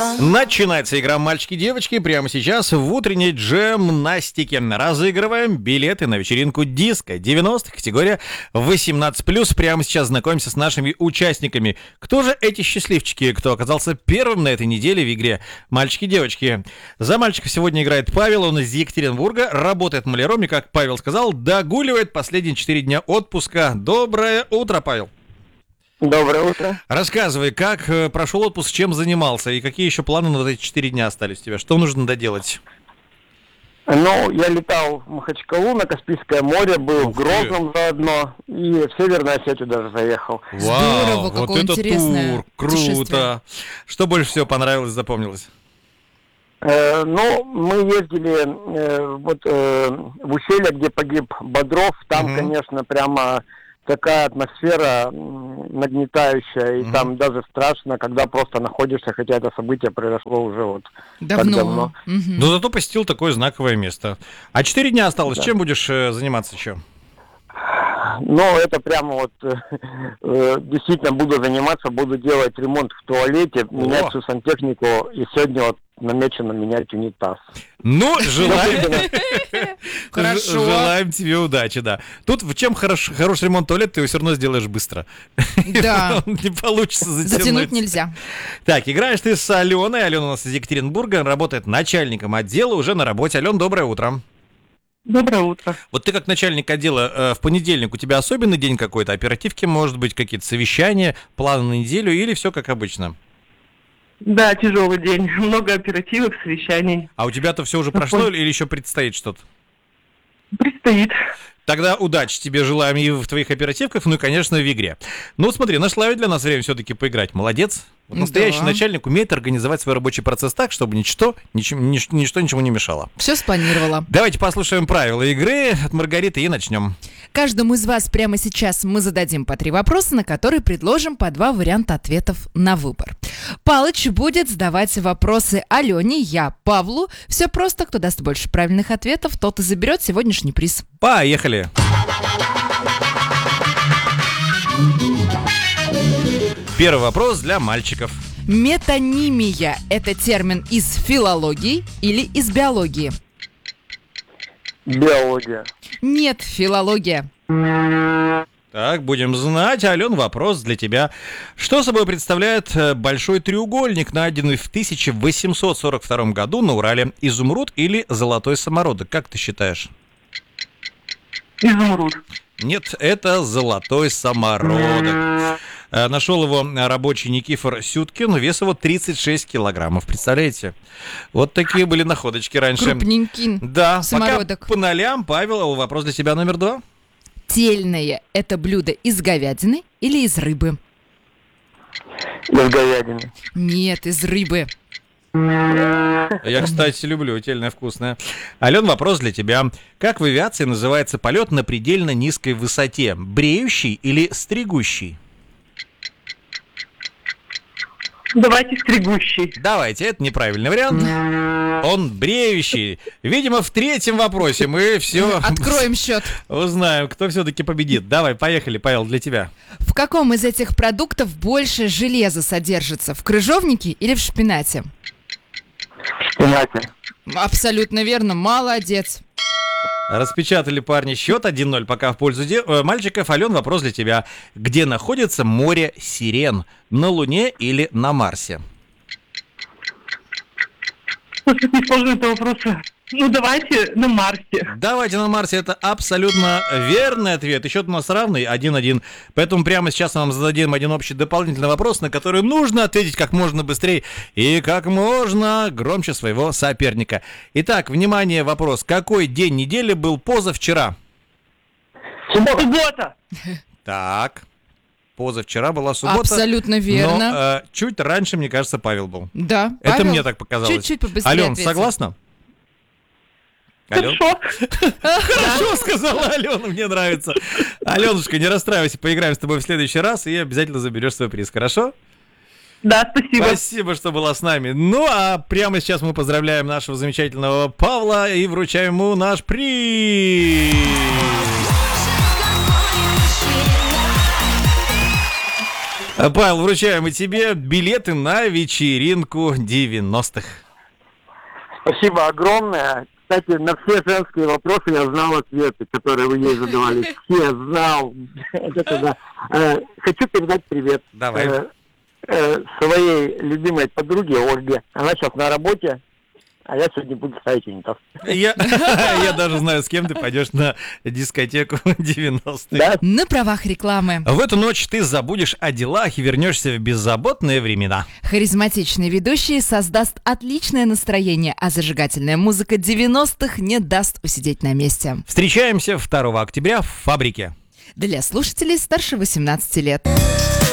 Начинается игра «Мальчики-девочки» прямо сейчас в утренней джемнастике. Разыгрываем билеты на вечеринку «Диско» 90 категория 18+. Прямо сейчас знакомимся с нашими участниками. Кто же эти счастливчики, кто оказался первым на этой неделе в игре «Мальчики-девочки»? За мальчиков сегодня играет Павел, он из Екатеринбурга, работает маляром и, как Павел сказал, догуливает последние 4 дня отпуска. Доброе утро, Павел. Доброе утро. Рассказывай, как прошел отпуск, чем занимался и какие еще планы на эти 4 дня остались у тебя? Что нужно доделать? Ну, я летал в Махачкалу, на Каспийское море, был в Грозном заодно, и в Северную Осетию даже заехал. Вау, здорово, какое вот это интересное тур, круто. Что больше всего понравилось, запомнилось? Ну, мы ездили в ущелье, где погиб Бодров, там, конечно, прямо такая атмосфера нагнетающая, и там даже страшно, когда просто находишься, хотя это событие произошло уже вот давно. Но зато посетил такое знаковое место. А 4 дня осталось, чем будешь заниматься еще? Ну, это прямо вот действительно буду заниматься, буду делать ремонт в туалете, менять всю сантехнику, и сегодня вот намечено менять унитаз. Ну, желаем тебе удачи, да. Тут в чем хороший ремонт туалета, ты его все равно сделаешь быстро. Да. Не получится затянуть. Затянуть нельзя. Так, играешь ты с Аленой. Алена у нас из Екатеринбурга, работает начальником отдела, уже на работе. Ален, доброе утро. Доброе утро. Вот ты как начальник отдела, в понедельник у тебя особенный день какой-то, оперативки, может быть, какие-то совещания, планы на неделю или все как обычно? Да, тяжелый день. Много оперативок, совещаний. А у тебя-то все уже прошло или еще предстоит что-то? Предстоит. Тогда удачи тебе желаем и в твоих оперативках, ну и, конечно, в игре. Ну, смотри, нашла ведь для нас время все-таки поиграть. Молодец. Вот настоящий начальник умеет организовать свой рабочий процесс так, чтобы ничто ничему не мешало. Все спланировала. Давайте послушаем правила игры от Маргариты и начнем. Каждому из вас прямо сейчас мы зададим по 3 вопроса, на которые предложим по 2 варианта ответов на выбор. Палыч будет задавать вопросы Алене, я Павлу. Все просто, кто даст больше правильных ответов, тот и заберет сегодняшний приз. Поехали! Первый вопрос для мальчиков. Метонимия – это термин из филологии или из биологии? Биология. Нет, филология. Так, будем знать. Ален, вопрос для тебя. Что собой представляет большой треугольник, найденный в 1842 году на Урале? Изумруд или золотой самородок? Как ты считаешь? Изумруд. Нет, это золотой самородок. Нашел его рабочий Никифор Сюткин, вес его 36 килограммов. Представляете? Вот такие были находочки раньше. Крупненький да, самородок. Пока по нолям. Павел, вопрос для тебя номер 2. Тельное – это блюдо из говядины или из рыбы? Из говядины. Нет, из рыбы. Я, кстати, люблю тельное вкусное. Ален, вопрос для тебя. Как в авиации называется полет на предельно низкой высоте? Бреющий или стригущий? Давайте стригущий. Давайте, это неправильный вариант. Он бреющий. Видимо, в 3-м вопросе мы все Откроем счет. узнаем, кто все-таки победит. Давай, поехали, Павел, для тебя. В каком из этих продуктов больше железа содержится? В крыжовнике или в шпинате? Шпинате. Абсолютно верно, молодец. Распечатали парни счет 1-0 пока в пользу мальчиков. Ален, вопрос для тебя. Где находится море Сирен? На Луне или на Марсе? Слушайте, сложные это вопросы. Ну, давайте на Марсе. Давайте на Марсе. Это абсолютно верный ответ. И счет у нас равный 1-1. Поэтому прямо сейчас мы вам зададим один общий дополнительный вопрос, на который нужно ответить как можно быстрее и как можно громче своего соперника. Итак, внимание, вопрос. Какой день недели был позавчера? Суббота. Так. Позавчера была суббота. Абсолютно верно. Но чуть раньше, мне кажется, Павел был. Да, Это Павел мне так показалось. чуть-чуть побыстрее Ален, ответил. согласна? Ален? Хорошо. Хорошо, сказала Алена, мне нравится. Аленушка, не расстраивайся, поиграем с тобой в следующий раз и обязательно заберешь свой приз, хорошо? Да, спасибо. Спасибо, что была с нами. Ну, а прямо сейчас мы поздравляем нашего замечательного Павла и вручаем ему наш приз. Павел, вручаем и тебе билеты на вечеринку 90-х. Спасибо огромное. Кстати, на все женские вопросы я знал ответы, которые вы ей задавали. Все знал. Хочу передать привет Давай. своей любимой подруге Ольге. Она сейчас на работе, а я сегодня буду ставить унитаз. Я даже знаю, с кем ты пойдешь на дискотеку 90-х. Да? На правах рекламы. В эту ночь ты забудешь о делах и вернешься в беззаботные времена. Харизматичный ведущий создаст отличное настроение, а зажигательная музыка 90-х не даст усидеть на месте. Встречаемся 2 октября в «Фабрике». Для слушателей старше 18 лет.